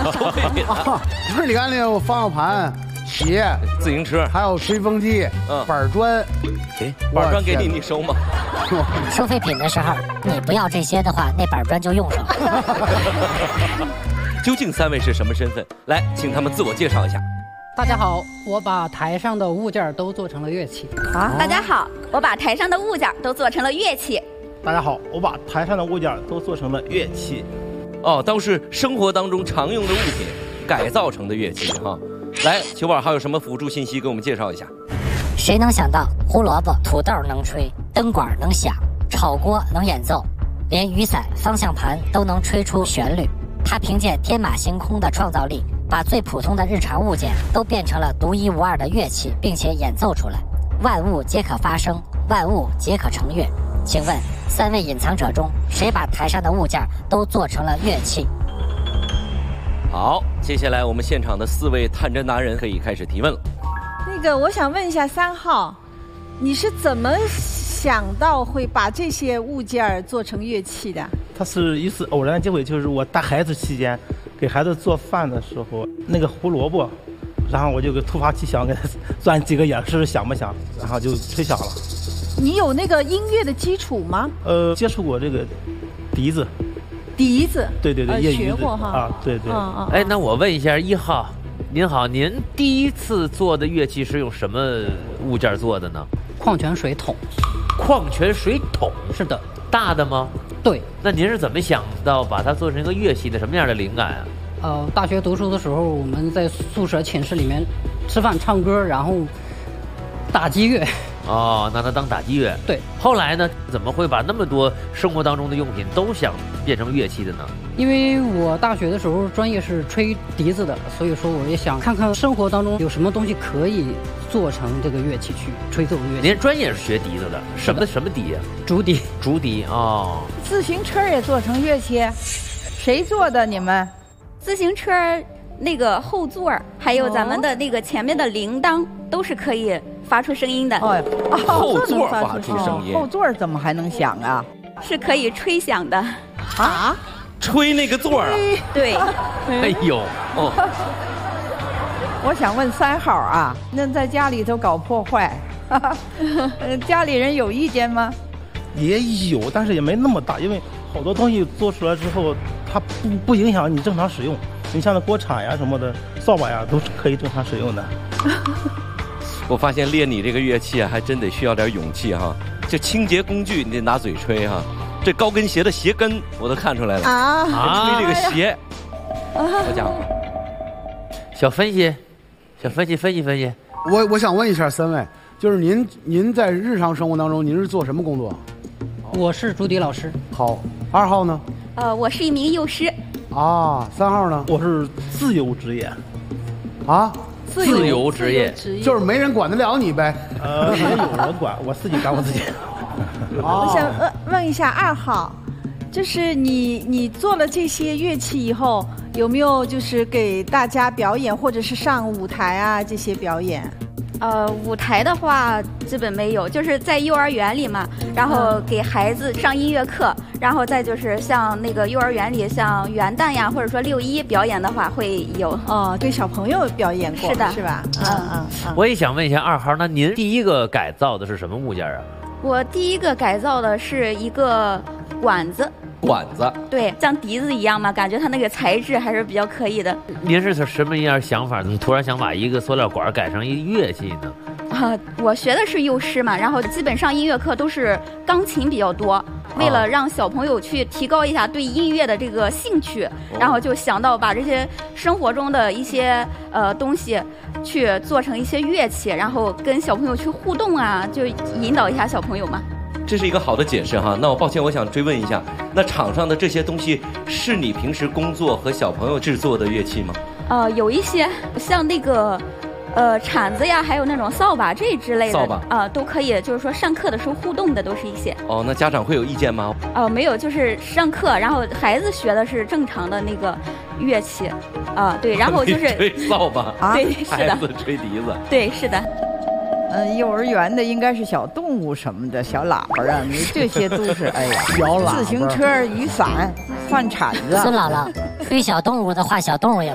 收废品的。 不是，你看那个方向盘、鞋、 自行车， 还有吹风机、板砖。 哎，板砖给你，你收吗？ 收废品的时候，你不要这些的话，那板砖就用上了。 究竟3位是什么身份？来，请他们自我介绍一下。 大家好，我把台上的物件都做成了乐器。 大家好，我把台上的物件都做成了乐器。 大家好，我把台上的物件都做成了乐器。 哦，都是生活当中常用的物品改造成的乐器哈。来，球宝还有什么辅助信息给我们介绍一下？ 谁能想到胡萝卜、土豆能吹，灯管能响，炒锅能演奏，连雨伞、方向盘都能吹出旋律？他凭借天马行空的创造力，把最普通的日常物件都变成了独一无二的乐器，并且演奏出来。万物皆可发声，万物皆可成乐。请问3位隐藏者中，谁把台上的物件都做成了乐器？ 好，接下来我们现场的4位探针达人可以开始提问了。 那个，我想问一下3号，你是怎么想到会把这些物件做成乐器的？ 它是一次偶然的机会，就是我带孩子期间，给孩子做饭的时候，那个胡萝卜，然后我就突发奇想给它钻几个眼，试试响不响，然后就吹响了。 你有那个音乐的基础吗？ 接触过这个笛子。 笛子？ 对，业余学过哈。 啊，对。 哎，那我问一下1号，您好，您第一次做的乐器是用什么物件做的呢？ 矿泉水桶。 矿泉水桶？ 是的。 大的吗？ 对。 那您是怎么想到把它做成一个乐器的？什么样的灵感啊？ 大学读书的时候，我们在宿舍寝室里面吃饭唱歌，然后打击乐。 哦，拿它当打击乐。 对。 后来呢，怎么会把那么多生活当中的用品都想变成乐器的呢？ 因为我大学的时候专业是吹笛子的，所以说我也想看看生活当中有什么东西可以做成这个乐器去吹奏乐器。 您专业是学笛子的，什么笛呀？ 竹笛。 竹笛哦。 自行车也做成乐器，谁做的？你们？ 自行车那个后座还有咱们的那个前面的铃铛都是可以发出声音的。 后座发出声音， 后座怎么还能响啊？ 是可以吹响的。 啊？ 吹那个座啊？ 对。 哎呦哦。 我想问3号啊，那在家里头搞破坏，家里人有意见吗？ 也有，但是也没那么大，因为好多东西做出来之后，它不影响你正常使用。你像那锅铲呀什么的，扫把呀都是可以正常使用的。 我发现练你这个乐器啊，还真得需要点勇气哈。这清洁工具你得拿嘴吹哈，这高跟鞋的鞋跟我都看出来了啊！吹这个鞋，好家伙！ 小分析分析。 我想问一下3位，就是您在日常生活当中您是做什么工作？ 我是竹笛老师。 好，2号呢？ 我是一名幼师。 啊，3号呢？ 我是自由职业。 啊？ 自由职业就是没人管得了你呗？ 也有人管，我自己管我自己。 我想问一下2号，就是你做了这些乐器以后，有没有就是给大家表演，或者是上舞台啊这些表演？ 舞台的话基本没有，就是在幼儿园里嘛，然后给孩子上音乐课，然后再就是像那个幼儿园里像元旦呀，或者说6·1表演的话会有。 给小朋友表演过， 是的， 是吧？ 我也想问一下2号，那您第一个改造的是什么物件啊？ 我第一个改造的是一个管子。 管子， 对，像笛子一样嘛，感觉它那个材质还是比较可以的。 您是什么样想法？怎么突然想把一个塑料管改成一乐器呢？ 我学的是幼师嘛，然后基本上音乐课都是钢琴比较多。为了让小朋友去提高一下对音乐的这个兴趣，然后就想到把这些生活中的一些东西去做成一些乐器，然后跟小朋友去互动啊，就引导一下小朋友嘛。 这是一个好的解释哈。那我抱歉，我想追问一下，那场上的这些东西是你平时工作和小朋友制作的乐器吗？ 有一些像那个铲子呀，还有那种扫把这之类的， 扫把都可以，就是说上课的时候互动的都是一些。 那家长会有意见吗？ 没有，就是上课，然后孩子学的是正常的那个乐器，对，然后就是吹扫把， 对，是的， 孩子吹笛子， 对，是的。 幼儿园的应该是小动物什么的，小喇叭啊，你这些都是哎呀， 小喇叭、 自行车、雨伞、饭铲子。 孙姥姥，吹小动物的话，小动物也